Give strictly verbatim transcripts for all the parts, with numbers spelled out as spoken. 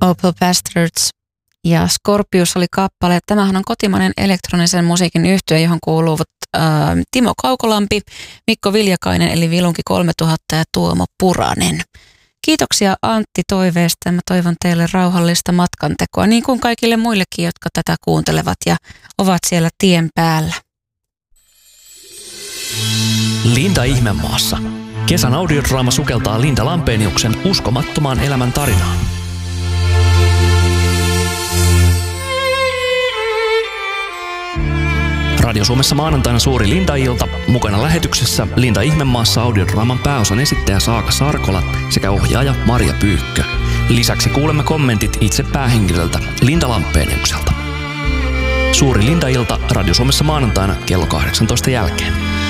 Opal Bastards ja Scorpius oli kappale. Tämähän on kotimainen elektronisen musiikin yhtye, johon kuuluvat äh, Timo Kaukolampi, Mikko Viljakainen eli Vilunki kolmetuhatta ja Tuomo Puranen. Kiitoksia Antti toiveesta. Mä toivon teille rauhallista matkantekoa, niin kuin kaikille muillekin, jotka tätä kuuntelevat ja ovat siellä tien päällä. Linda Ihmemaassa. Kesän audiodraama sukeltaa Linda Lampeniuksen uskomattomaan elämän tarinaan. Radio Suomessa maanantaina suuri Linda-ilta. Mukana lähetyksessä Linda Ihmemaassa audiodraaman pääosan esittäjä Saaka Sarkola sekä ohjaaja Marja Pyykkö. Lisäksi kuulemme kommentit itse päähenkilöltä Linda Lampeniukselta. Suuri Linda-ilta Radio Suomessa maanantaina kello kahdeksantoista jälkeen.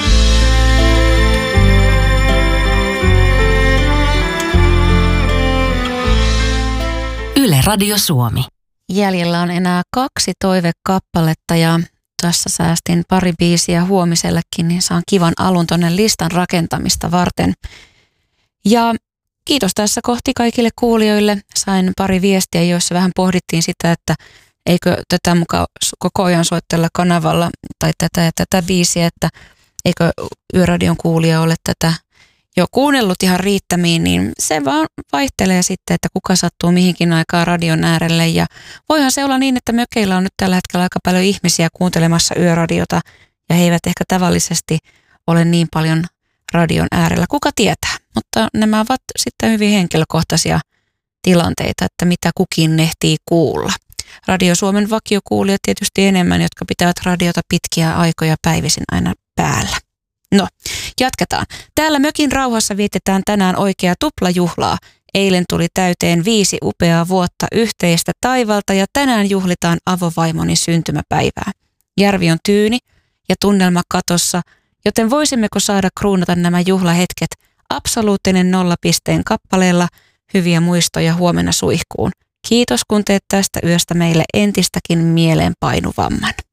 Yle Radio Suomi. Jäljellä on enää kaksi toivekappaletta ja tässä säästin pari biisiä huomisellekin, niin saan kivan alun tonne listan rakentamista varten. Ja kiitos tässä kohti kaikille kuulijoille. Sain pari viestiä, joissa vähän pohdittiin sitä, että eikö tätä mukaan koko ajan soitella kanavalla tai tätä ja tätä biisiä, että eikö Yöradion kuulija ole tätä jo kuunnellut ihan riittämiin, niin se vaan vaihtelee sitten, että kuka sattuu mihinkin aikaan radion äärelle. Ja voihan se olla niin, että mökeillä on nyt tällä hetkellä aika paljon ihmisiä kuuntelemassa yöradiota ja he eivät ehkä tavallisesti ole niin paljon radion äärellä. Kuka tietää? Mutta nämä ovat sitten hyvin henkilökohtaisia tilanteita, että mitä kukin nehtii kuulla. Radio Suomen vakiokuulijat tietysti enemmän, jotka pitävät radiota pitkiä aikoja päivisin aina päällä. No, jatketaan. Täällä mökin rauhassa vietetään tänään oikea tuplajuhlaa. Eilen tuli täyteen viisi upeaa vuotta yhteistä taivalta ja tänään juhlitaan avovaimoni syntymäpäivää. Järvi on tyyni ja tunnelma katossa, joten voisimmeko saada kruunata nämä juhlahetket absoluuttinen nollapisteen kappaleella hyviä muistoja huomenna suihkuun. Kiitos kun teet tästä yöstä meille entistäkin mieleenpainuvamman.